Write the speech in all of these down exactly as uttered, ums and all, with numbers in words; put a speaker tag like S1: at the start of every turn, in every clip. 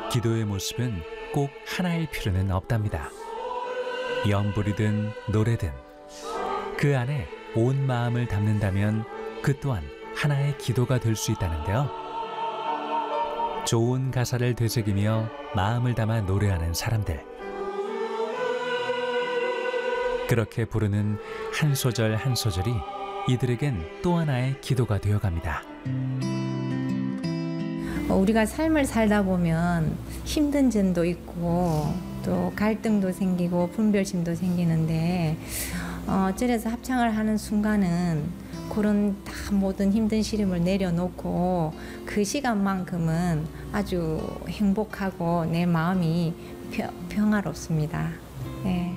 S1: 기도의 모습은 꼭 하나일 필요는 없답니다. 연불이든 노래든 그 안에 온 마음을 담는다면 그 또한 하나의 기도가 될 수 있다는데요. 좋은 가사를 되새기며 마음을 담아 노래하는 사람들. 그렇게 부르는 한 소절 한 소절이 이들에겐 또 하나의 기도가 되어갑니다.
S2: 우리가 삶을 살다 보면 힘든 점도 있고 또 갈등도 생기고 분별심도 생기는데 어, 절에서 합창을 하는 순간은 그런 다 모든 힘든 시름을 내려놓고 그 시간만큼은 아주 행복하고 내 마음이 평, 평화롭습니다. 네.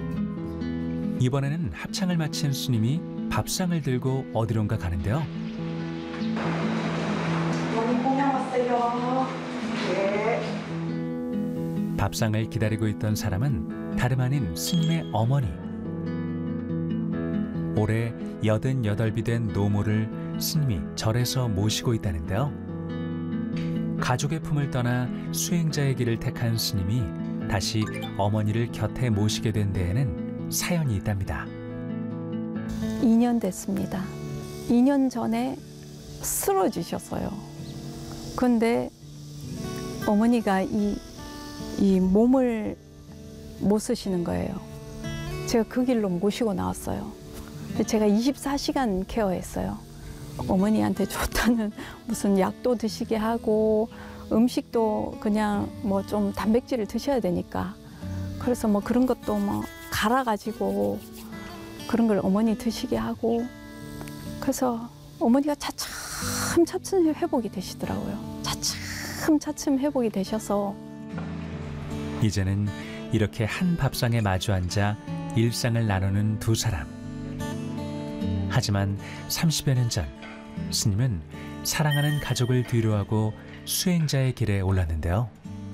S1: 이번에는 합창을 마친 스님이 밥상을 들고 어디론가 가는데요.
S3: 어머니 공양 왔어요. 네.
S1: 밥상을 기다리고 있던 사람은 다름 아닌 스님의 어머니. 올해 여든여덟이 된 노모를 스님이 절에서 모시고 있다는데요. 가족의 품을 떠나 수행자의 길을 택한 스님이 다시 어머니를 곁에 모시게 된 데에는 사연이 있답니다.
S4: 이 년 됐습니다. 이 년 전에 쓰러지셨어요. 근데 어머니가 이, 이 몸을 못 쓰시는 거예요. 제가 그 길로 모시고 나왔어요. 제가 이십사 시간 케어했어요. 어머니한테 좋다는 무슨 약도 드시게 하고 음식도 그냥 뭐 좀 단백질을 드셔야 되니까 그래서 뭐 그런 것도 뭐 갈아가지고 그런 걸 어머니 드시게 하고 그래서 어머니가 차츰 차츰 회복이 되시더라고요. 차츰 차츰 회복이 되셔서
S1: 이제는 이렇게 한 밥상에 마주 앉아 일상을 나누는 두 사람. 하지만 삼십여 년 전 스님은 사랑하는 가족을 뒤로하고 수행자의 길에 올랐는데요.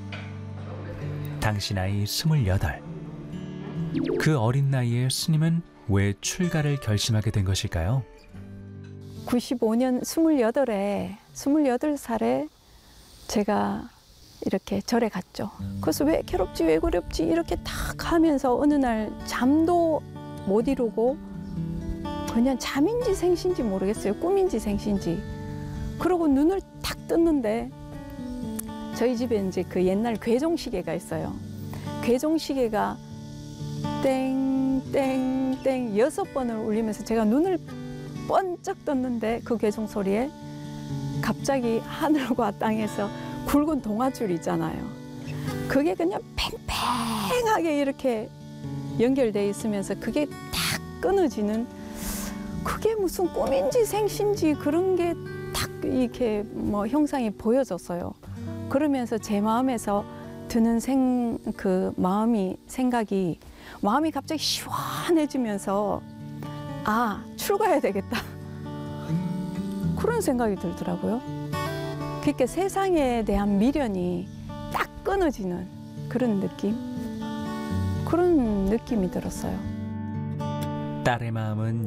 S1: 당시 나이 스물여덟. 그 어린 나이에 스님은 왜 출가를 결심하게 된 것일까요?
S4: 구십오 년 스물여덟에 스물여덟 살에 제가 이렇게 절에 갔죠. 그래서 왜 괴롭지 왜 괴롭지 이렇게 탁 하면서 어느 날 잠도 못 이루고 그냥 잠인지 생신지 모르겠어요. 꿈인지 생신지. 그러고 눈을 탁 떴는데 저희 집에 이제 그 옛날 괴종시계가 있어요. 괴종시계가 땡땡땡 여섯 번을 울리면서 제가 눈을 번쩍 떴는데 그 괴종 소리에 갑자기 하늘과 땅에서 굵은 동아줄 있잖아요. 그게 그냥 팽팽하게 이렇게 연결돼 있으면서 그게 탁 끊어지는 그게 무슨 꿈인지 생신지 그런 게 탁 이렇게 뭐 형상이 보여졌어요. 그러면서 제 마음에서 드는 생 그 마음이 생각이 마음이 갑자기 시원해지면서 아 출가해야 되겠다 그런 생각이 들더라고요. 그러니까 세상에 대한 미련이 딱 끊어지는 그런 느낌 그런 느낌이 들었어요.
S1: 딸의 마음은